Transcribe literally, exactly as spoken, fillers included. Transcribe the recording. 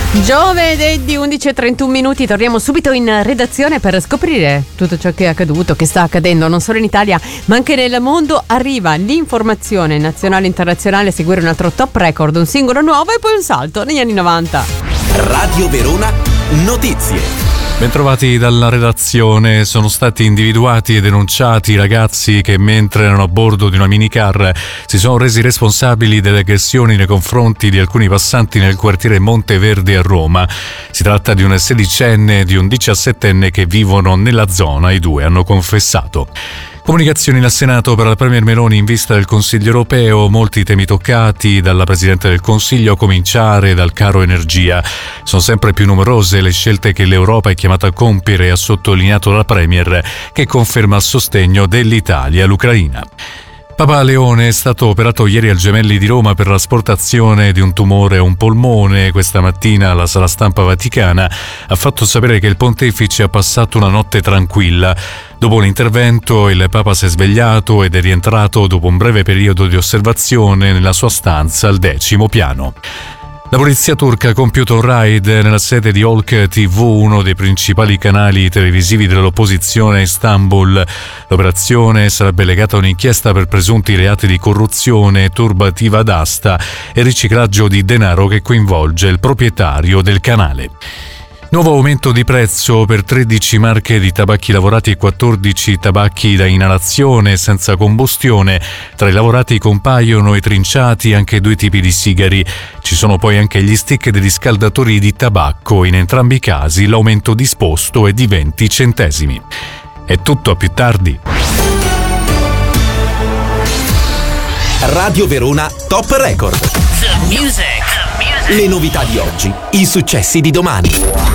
Giovedì undici e trentuno minuti, torniamo subito in redazione per scoprire tutto ciò che è accaduto, che sta accadendo non solo in Italia ma anche nel mondo. Arriva l'informazione nazionale e internazionale, seguire un altro top record, un singolo nuovo e poi un salto negli anni novanta. Radio Verona Notizie. Bentrovati dalla redazione. Sono stati individuati e denunciati i ragazzi che, mentre erano a bordo di una minicar, si sono resi responsabili delle aggressioni nei confronti di alcuni passanti nel quartiere Monteverde a Roma. Si tratta di un sedicenne e di un diciassettenne che vivono nella zona. I due hanno confessato. Comunicazioni al Senato per la Premier Meloni in vista del Consiglio europeo, molti temi toccati dalla Presidente del Consiglio, a cominciare dal caro energia. Sono sempre più numerose le scelte che l'Europa è chiamata a compiere, ha sottolineato la Premier, che conferma il sostegno dell'Italia all'Ucraina. Papa Leone è stato operato ieri al Gemelli di Roma per l'asportazione di un tumore a un polmone. Questa mattina la sala stampa vaticana ha fatto sapere che il pontefice ha passato una notte tranquilla. Dopo l'intervento il Papa si è svegliato ed è rientrato dopo un breve periodo di osservazione nella sua stanza al decimo piano. La polizia turca ha compiuto un raid nella sede di Halk T V, uno dei principali canali televisivi dell'opposizione a Istanbul. L'operazione sarebbe legata a un'inchiesta per presunti reati di corruzione, turbativa d'asta e riciclaggio di denaro che coinvolge il proprietario del canale. Nuovo aumento di prezzo per tredici marche di tabacchi lavorati e quattordici tabacchi da inalazione senza combustione. Tra i lavorati compaiono i trinciati e anche due tipi di sigari. Ci sono poi anche gli stick dei riscaldatori di tabacco. In entrambi i casi l'aumento disposto è di venti centesimi. È tutto, a più tardi. Radio Verona Top Record. The music. The music. Le novità di oggi, i successi di domani.